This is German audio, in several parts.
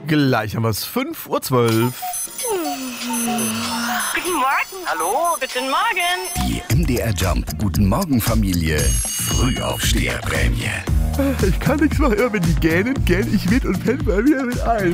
Gleich haben wir es 5:12 Uhr. Guten Morgen. Hallo, guten Morgen. Die MDR Jump Guten Morgen Familie Frühaufsteherprämie. Ich kann nichts mehr hören, wenn die gähnen ich mit und penne mal wieder mit ein.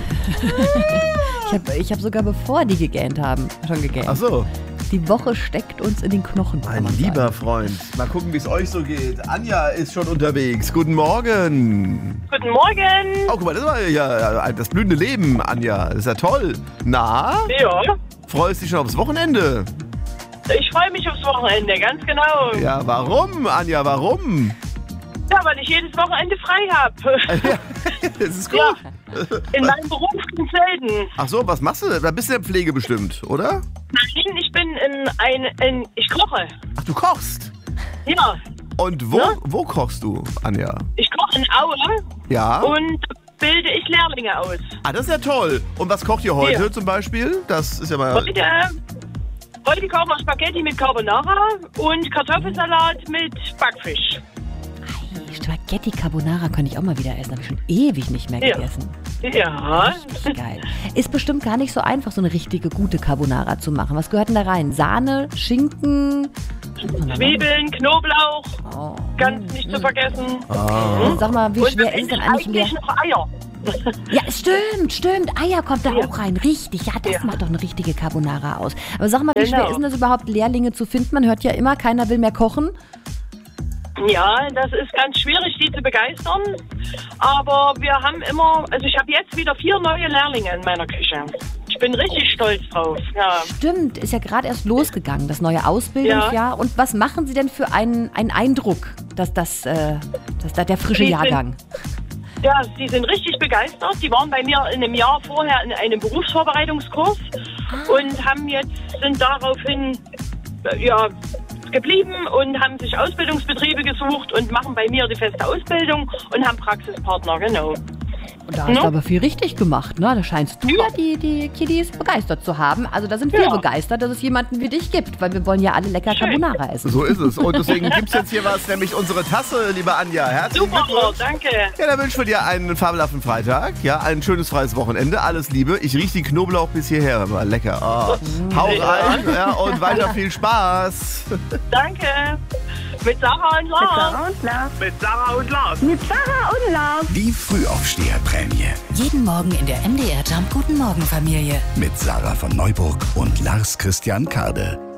Ich hab sogar bevor die gegähnt haben, schon gegähnt. Ach so. Die Woche steckt uns in den Knochen. Mein lieber Freund, mal gucken, wie es euch so geht. Anja ist schon unterwegs. Guten Morgen. Guten Morgen. Oh, guck mal, das war ja das blühende Leben, Anja. Das ist ja toll. Na? Ja, Freust dich schon aufs Wochenende? ich freue mich aufs Wochenende, ganz genau. Ja, warum, Anja, warum? Ja, weil ich jedes Wochenende frei habe. Das ist gut. Ja, in meinem Beruf ganz selten. Ach so, was machst du denn? Da bist du in der Pflege bestimmt, oder? Nein, ich bin ich koche. Ach, du kochst. Ja, Und wo, Ja? wo kochst du, Anja? ich koche in Aue Ja? und bilde ich Lehrlinge aus. Ah, das ist ja toll. Und was kocht ihr heute Ja. zum Beispiel? Das ist ja mal... Heute kochen wir Spaghetti mit Carbonara und Kartoffelsalat mit Backfisch. Spaghetti Carbonara könnte ich auch mal wieder essen. Habe ich schon ewig nicht mehr Ja. gegessen. Ja, Geil. Ist bestimmt gar nicht so einfach, so eine richtige gute Carbonara zu machen. Was gehört denn da rein? Sahne, Schinken? Zwiebeln, Knoblauch, Oh. ganz nicht zu vergessen. Also sag mal, wie Und schwer am ist Ende denn eigentlich leer? noch Eier. Ja, stimmt. Eier kommt da Ja. auch rein. Richtig. Ja, das Ja. macht doch eine richtige Carbonara aus. Aber sag mal, wie Genau. schwer ist denn das überhaupt, Lehrlinge zu finden? Man hört ja immer, keiner will mehr kochen. Ja, das ist ganz schwierig, die zu begeistern. Aber wir haben immer, also ich habe jetzt wieder 4 neue Lehrlinge in meiner Küche. Ich bin richtig stolz drauf. Ja. Stimmt, ist ja gerade erst losgegangen, das neue Ausbildungsjahr. Ja. Und was machen Sie denn für einen Eindruck, dass da der frische Die sind- Jahrgang? Ja, die sind richtig begeistert. Die waren bei mir in einem Jahr vorher in einem Berufsvorbereitungskurs und sind daraufhin geblieben und haben sich Ausbildungsbetriebe gesucht und machen bei mir die feste Ausbildung und haben Praxispartner, genau. Und da hast du aber viel richtig gemacht, ne? Da scheinst du Ja. ja die Kiddies begeistert zu haben. Also da sind wir Ja. begeistert, dass es jemanden wie dich gibt, weil wir wollen ja alle lecker Schön. Carbonara essen. So ist es. Und deswegen gibt es jetzt hier was, nämlich unsere Tasse, liebe Anja. Herzlichen Super, Glückwunsch. danke. Ja, dann wünschen wir dir einen fabelhaften Freitag. Ja, ein schönes freies Wochenende. Alles Liebe. Ich rieche die Knoblauch bis hierher. Aber lecker. Oh. Hau rein und weiter viel Spaß. Danke. Mit Sarah und Lars. Mit Sarah und Lars. Die Frühaufsteherprämie Jeden Morgen in der MDR Jump Guten Morgen Familie. mit Sarah von Neuburg und Lars Christian Karde.